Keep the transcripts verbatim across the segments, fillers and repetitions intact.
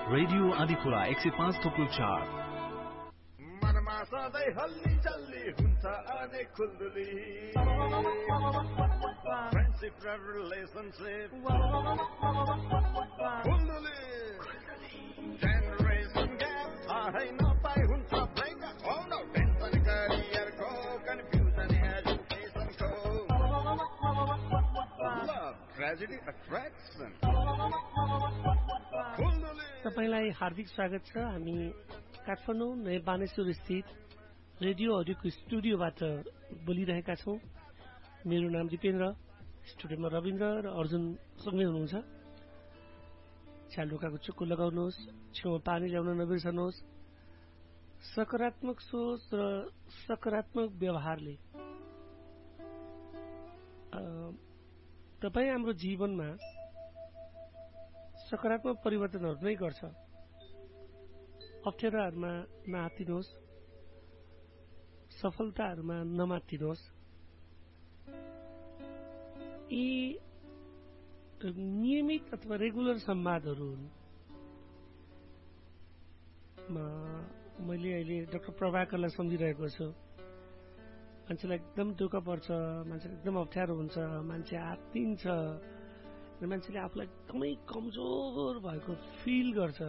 Radio आदिपुरा एक सय पाँच थोप्लो चार मनमा सधैँ हल्ली चल्ली हुन्छ अनेक खुल्दुली फ्रेन्डसिप र रिलेसनसिप खुल्दुली जेनरेसन ग्याप थाहै नपाई हुन्छ ब्रेकअप हो न टेन्सन करियरको कन्फ्युजन एजुकेसनको लभ ट्रेजेडी अट्र्याक्सन तपाईलाई हार्दिक स्वागत छ। हामी काठमाडौँ नयाँ बानेश्वर स्थित रेडियो अडियोको स्टुडियोबाट बोलिरहेका छौं। मेरो नाम दिपेन्द्र, स्टुडियोमा रविन्द्र र अर्जुन सँगै हुनुहुन्छ। छ्यालुकाको चुक्को लगाउनुहोस्, छेउमा पानी ल्याउन नबिर्सनुहोस्। सकारात्मक सोच र सकारात्मक व्यवहारले तपाईँ हाम्रो जीवनमा सकारात्मक परिवर्तनहरू नै गर्छ। अप्ठ्याराहरूमा नआत्तिनुहोस्, सफलताहरूमा नमात्तिनुहोस्। यी नियमित अथवा रेगुलर संवादहरू हुन्। मैले अहिले डाक्टर प्रभाकरलाई सम्झिरहेको छु। मान्छेलाई एकदम दुःख पर्छ, मान्छेलाई एकदम अप्ठ्यारो हुन्छ, मान्छे आत्तिन्छ र मान्छेले आफूलाई एकदमै कमजोर भएको फिल गर्छ।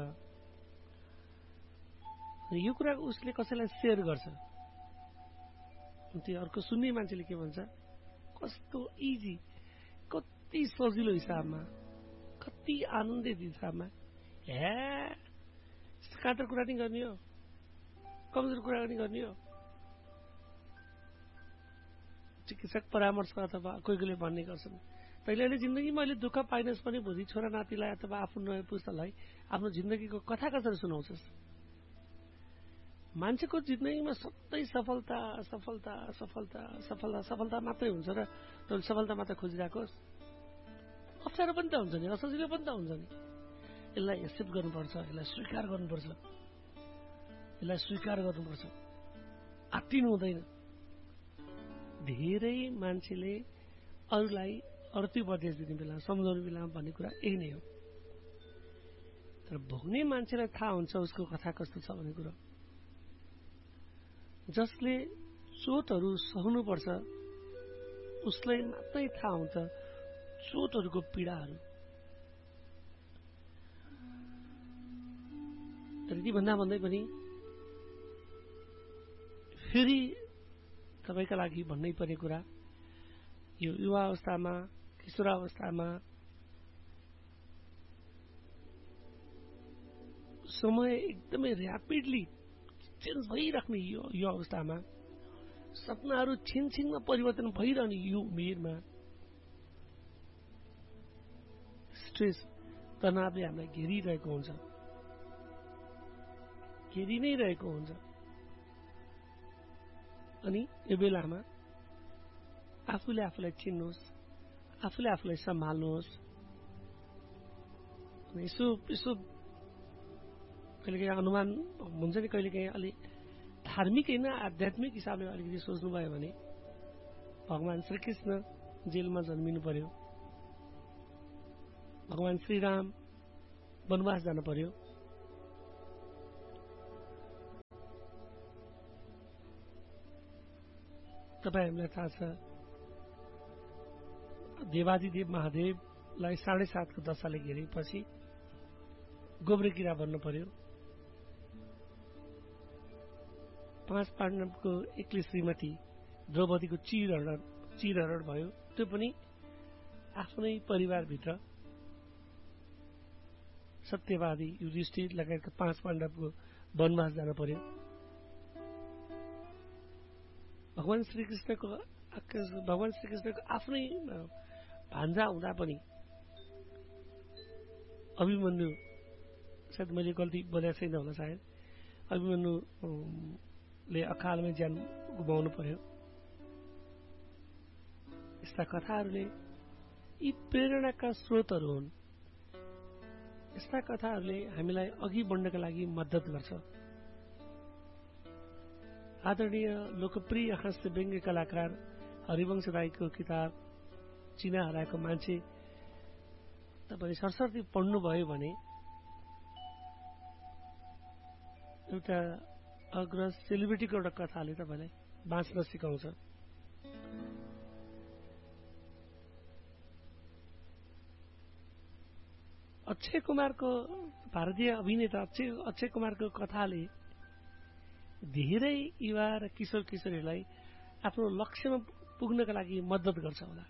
यो कुरा उसले कसैलाई सेयर गर्छ, त्यो अर्को सुन्ने मान्छेले के भन्छ, कस्तो इजी, कति सजिलो हिसाबमा, कति आनन्दित हिसाबमा, हे काँटर कुरा नि गर्ने हो, कमजोर कुरा नि गर्ने हो। चिकित्सक परामर्श अथवा कोही कोहीले भन्ने गर्छन्, तैँले अहिले जिन्दगीमा अहिले दुःख पाइनस् भने भोलि छोरा नातिलाई अथवा आफ्नो नयाँ पुस्तालाई आफ्नो जिन्दगीको कथा कसरी सुनाउँछस्। मान्छेको जिन्दगीमा सधैँ सफलता सफलता सफलता सफलता सफलता मात्रै हुन्छ र तैँले सफलता मात्र खोजिरहेकोस्। अप्ठ्यारो पनि त हुन्छ नि, असजिलो पनि त हुन्छ नि। यसलाई एक्सेप्ट गर्नुपर्छ, यसलाई स्वीकार गर्नुपर्छ, यसलाई स्वीकार गर्नुपर्छ। आत्तिनु हुँदैन। धेरै मान्छेले अरूलाई अर्थी उपदेश दिने बेला, सम्झाउने बेलामा भन्ने कुरा यही नै हो। तर भोग्ने मान्छेलाई थाहा हुन्छ उसको कथा कस्तो छ भन्ने कुरो। जसले चोटहरू सहनुपर्छ उसलाई मात्रै थाहा हुन्छ चोटहरूको पीडाहरू। तर यति भन्दा भन्दै पनि फेरि तपाईँका लागि भन्नै पर्ने कुरा, यो युवा अवस्थामा, किशोरावस्थामा समय एकदमै ऱ्यापिडली चेन्ज भइराख्ने यो यो अवस्थामा, सपनाहरू छिनछिनमा परिवर्तन भइरहने यो उमेरमा स्ट्रेस, तनावले हामीलाई घेरिरहेको हुन्छ, घेरि नै रहेको हुन्छ। अनि यो बेलामा आफूले आफूलाई चिन्नुहोस्, आफूले आफूलाई सम्हाल्नुहोस्। यसो यसो कहिलेकाहीँ अनुमान हुन्छ नि, कहिलेकाहीँ अलि धार्मिक होइन आध्यात्मिक हिसाबले अलिकति सोच्नुभयो भने भगवान श्रीकृष्ण जेलमा जन्मिनु पर्यो, भगवान श्रीराम वनवास जानु पर्यो, तपाईहरुलाई थाहा छ देवादिदेव महादेवलाई साढे सातको दशाले घेरेपछि गोब्रे किरा बन्नु पर्यो। पाँच पाण्डवको एक्लै श्रीमती द्रौपदीको चिरहरण चिरहरण भयो। त्यो पनि आफ्नै परिवारभित्र सत्यवादी युधिष्ठिर लगायतका पाँच पाण्डवको वनवास जानु पर्यो। भगवान श्रीकृष्णको भगवान श्रीकृष्णको आफ्नै भान्जा हुँदा पनि अभिमन्यु, सायद मैले गल्ती बोलेको छैन होला, सायद अभिमन्युले अकालमै ज्यान गुमाउनु पर्यो। यस्ता कथाहरूले यी प्रेरणाका स्रोतहरू हुन्। यस्ता कथाहरूले हामीलाई अघि बढ्नका लागि मद्दत गर्छ। आदरणीय लोकप्रिय हास्य व्यङ्ग्य कलाकार हरिवंश राईको किताब चिना हराएको मान्छे तपाईले सरसर्ती पढ्नुभयो भने एउटा अग्रज सेलिब्रिटीको एउटा कथाले तपाईँलाई बाँच्न सिकाउँछ। अक्षय कुमारको भारतीय अभिनेता अक्षय अक्षय कुमारको कथाले धेरै युवा र किशोर किशोरीलाई आफ्नो लक्ष्यमा पुग्नका लागि मद्दत गर्छ होला।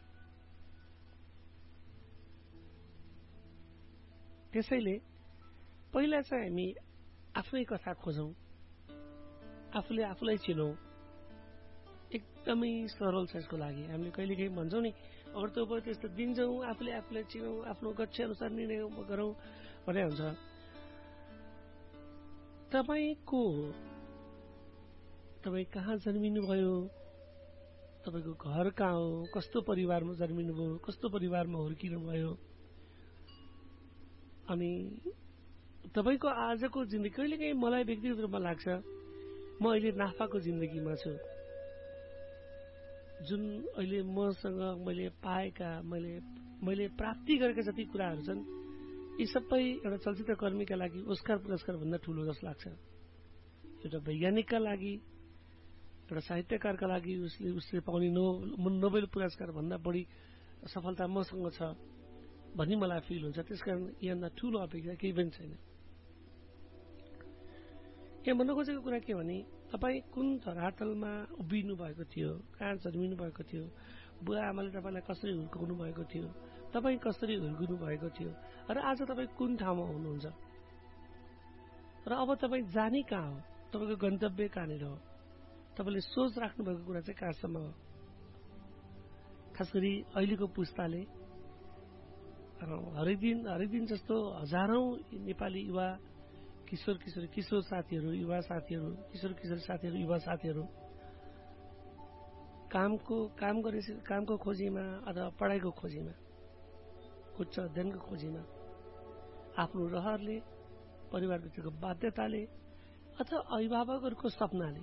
त्यसैले पहिला चाहिँ हामी आफ्नै कथा खोजौं, आफूले आफूलाई चिनौं। एकदमै सरल छ यसको लागि। हामीले कहिलेकाहीँ भन्छौँ नि अगर त्यो भयो त्यस्तो दिन्छौँ, आफूले आफूलाई चिनौँ, आफ्नो गच्छे अनुसार निर्णय गरौँ भने हुन्छ। तपाईँ को हो, तपाईँ कहाँ जन्मिनु भयो, तपाईँको घर कहाँ हो, कस्तो परिवारमा जन्मिनु भयो, कस्तो परिवारमा हुर्किनु भयो, अनि तपाईँको आजको जिन्दगी। कहिलेकाहीँ मलाई व्यक्तिगत रूपमा लाग्छ म अहिले नाफाको जिन्दगीमा छु। जुन अहिले मसँग मैले पाएका मैले मैले प्राप्ति गरेका जति कुराहरू छन् यी सबै एउटा चलचित्र कर्मीका लागि ओस्कार पुरस्कार भन्दा ठुलो जस्तो लाग्छ। एउटा वैज्ञानिकका लागि, एउटा साहित्यकारका लागि उसले उसले पाउने नो नोबेल पुरस्कार भन्दा बढी सफलता मसँग छ भन्ने मलाई फिल हुन्छ। त्यसकारण यहाँभन्दा ठुलो अपेक्षा केही पनि छैन। यहाँ भन्नु खोजेको कुरा के भने तपाईँ कुन धरातलमा उभिनु भएको थियो, कहाँ जन्मिनु भएको थियो, बुवा आमाले तपाईँलाई कसरी हुर्काउनु भएको थियो, तपाईँ कसरी हुर्किनु भएको थियो र आज तपाईँ कुन ठाउँमा हुनुहुन्छ र अब तपाईँ जाने कहाँ हो, तपाईँको गन्तव्य कहाँनिर हो, तपाईँले सोच राख्नु भएको कुरा चाहिँ कहाँसम्म हो। खास गरी अहिलेको पुस्ताले हरेक दिन हरेक दिन जस्तो हजारौं नेपाली युवा किशोर किशोरी किशोर साथीहरू, युवा साथीहरू, किशोर किशोरी साथीहरू, युवा साथीहरू कामको काम गरे कामको खोजीमा अथवा पढाइको खोजीमा, उच्च अध्ययनको खोजीमा, आफ्नो रहरले, परिवारभित्रको बाध्यताले अथवा अभिभावकहरूको सपनाले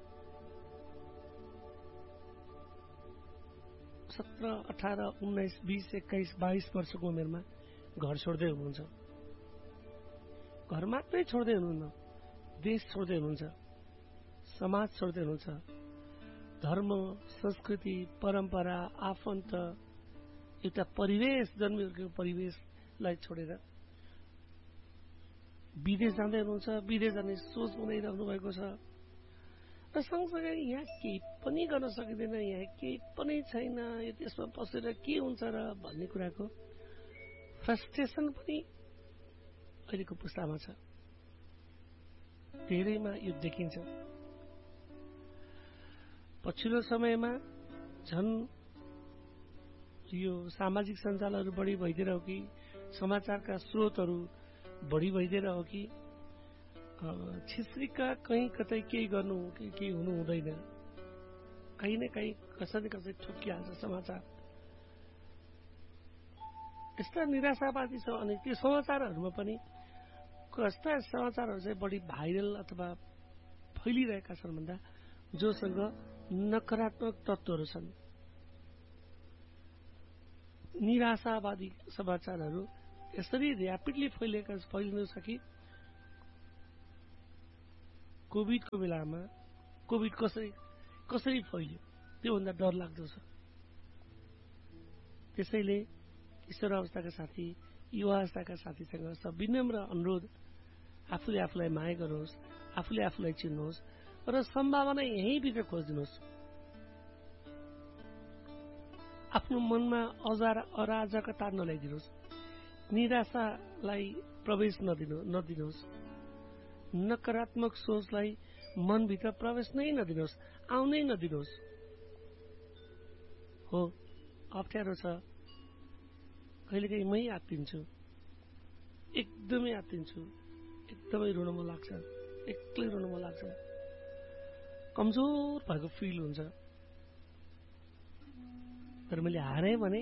सत्र अठार उन्नाइस बीस एक्काइस बाइस वर्षको उमेरमा घर छोड्दै हुनुहुन्छ। घर मात्रै छोड्दै हुनुहुन्न, देश छोड्दै हुनुहुन्छ, समाज छोड्दै हुनुहुन्छ, धर्म, संस्कृति, परम्परा, आफन्त, एउटा परिवेश, जन्मिएको परिवेशलाई छोडेर विदेश जाँदै हुनुहुन्छ। विदेश जाने सोच बनाइराख्नु भएको छ र सँगसँगै यहाँ केही पनि गर्न सकिँदैन, यहाँ केही पनि छैन, यो देशमा बसेर के हुन्छ र भन्ने कुराको फ्रस्ट्रेसन पनि अहिलेको पुस्तामा छ। धेरैमा यो देखिन्छ। पछिल्लो समयमा झन् यो सामाजिक सञ्जालहरू बढी भइदिएर हो कि समाचारका स्रोतहरू बढी भइदिएर हो कि छिस्रिका कहीँ कतै केही गर्नु कि केही हुनु हुँदैन, कहीँ न कहीँ कसै न कसै ठोकिहाल्छ समाचार। यस्ता निराशावादी छ। अनि त्यो समाचारहरूमा पनि कस्ता समाचारहरू चाहिँ बढी भाइरल अथवा फैलिरहेका छन् भन्दा जोसँग नकारात्मक तत्त्वहरू छन्। निराशावादी समाचारहरू यसरी ऱ्यापिडली फैलिएका फैलिनु छ कि कोभिडको बेलामा कोभिड कसरी कसरी फैल्यो त्योभन्दा डर लाग्दो छ। त्यसैले किशोर अवस्थाका साथी, युवा अवस्थाका साथीसँग सब विनम्र अनुरोध, आफूले आफूलाई माया गर्नुहोस्, आफूले आफूलाई चिन्नुहोस् र सम्भावना यहीँभित्र खोजिदिनुहोस्। आफ्नो मनमा अजार अराजकता नल्याइदिनुहोस्, निराशालाई प्रवेश नदिनु नदिनुहोस्, नकारात्मक सोचलाई मनभित्र प्रवेश नै नदिनुहोस्, आउनै नदिनुहोस्। हो, अप्ठ्यारो छ, कहिलेकाहीँ मै आत्तिन्छु, एकदमै आत्तिन्छु, एकदमै रुन मन लाग्छ, एक्लै रुन मन लाग्छ, कमजोर भएको फिल हुन्छ। तर मैले हारेँ भने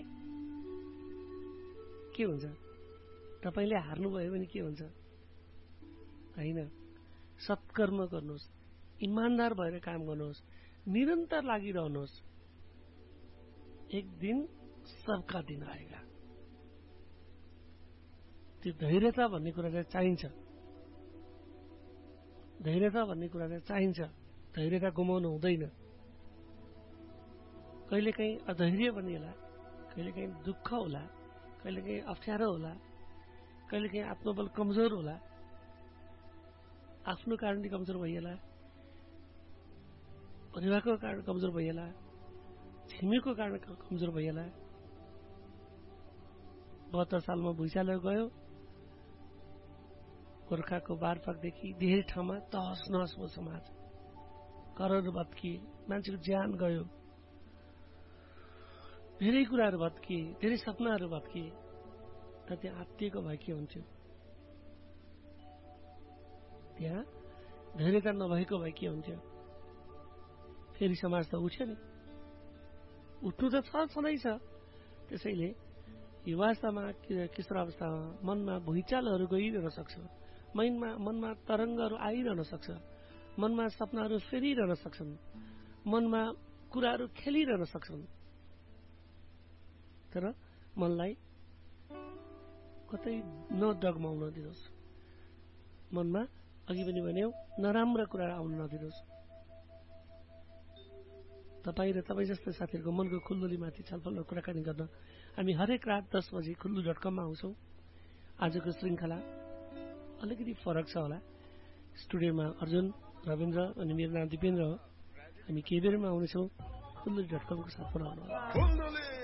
के हुन्छ? तपाईँले हार्नुभयो भने के हुन्छ? होइन, सत्कर्म गर्नुहोस्, इमान्दार भएर काम गर्नुहोस्, निरन्तर लागिरहनुहोस्। एक दिन सबका दिन आएगा। त्यो धैर्यता भन्ने कुरा चाहिँ चाहिन्छ। धैर्यता भन्ने कुरा चाहिँ चाहिन्छ, धैर्यता गुमाउनु हुँदैन। कहिलेकाहीँ अधैर्य पनि होला, कहिलेकाहीँ दुःख होला, कहिलेकाहीँ अप्ठ्यारो होला, कहिलेकाहीँ आत्मबल कमजोर होला, आफ्नो कारणले कमजोर भइएला, परिवारको कारण कमजोर भइएला, छिमेकीको कारण कमजोर भइएला। बहत्तर सालमा भुइँचालो गयो, गोर्खाको बारपाकदेखि धेरै ठाउँमा तहस नहस भयो समाज, घरहरू भत्किए, मान्छेको ज्यान गयो, धेरै कुराहरू भत्किए, धेरै सपनाहरू भत्किए। तर त्यहाँ आत्तिएको भए के हुन्थ्यो? त्यहाँ धैर्यता नभएको भए के हुन्थ्यो? फेरि समाज त उठ्यो नि, उठ्नु त छ छँदै छ। त्यसैले युवावस्थामा किशोर अवस्थामा मनमा भुइँचालोहरू गइरहन सक्छ, मनमा मनमा तरङ्गहरू आइरहन सक्छ, मनमा सपनाहरू फेरिरहन सक्छन्, मनमा कुराहरू खेलिरहन सक्छन्। तर मनलाई कतै नडगमाउन दिनुहोस्, मनमा अघि पनि भन्यौ नराम्रा कुरा आउन नदिनुहोस्। तपाईँ र तपाईँ जस्तो साथीहरूको मनको खुल्दुलीमाथि छलफल र कुराकानी गर्न हामी हरेक रात दस बजी खुल्लु डट कममा आउँछौँ। आजको श्रृङ्खला अलिकति फरक छ होला। स्टुडियोमा अर्जुन, रविन्द्र अनि मेरो नाम दिपेन्द्र हो। हामी केही बेरमा आउनेछौँ। खुल्लु डट कमको साथ बनाउनु।